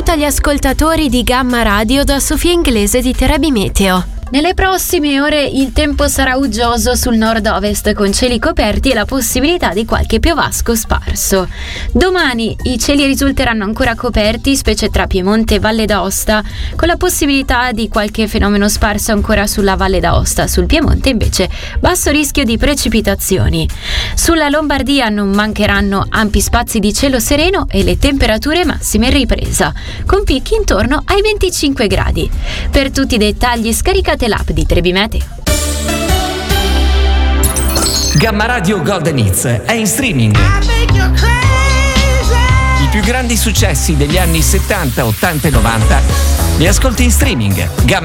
saluto agli ascoltatori di Gamma Radio da Sofia Inglese di Terabi Meteo. Nelle prossime ore il tempo sarà uggioso sul nord-ovest con cieli coperti e la possibilità di qualche piovasco sparso. Domani i cieli risulteranno ancora coperti, specie tra Piemonte e Valle d'Aosta, con la possibilità di qualche fenomeno sparso ancora sulla Valle d'Aosta. Sul Piemonte invece basso rischio di precipitazioni. Sulla Lombardia non mancheranno ampi spazi di cielo sereno e le temperature massime in ripresa, con picchi intorno ai 25 gradi. Per tutti i dettagli scaricate l'app di Trebi Meteo. Gamma Radio Golden Hits è in streaming. I più grandi successi degli anni 70, 80 e 90 li ascolti in streaming. Gamma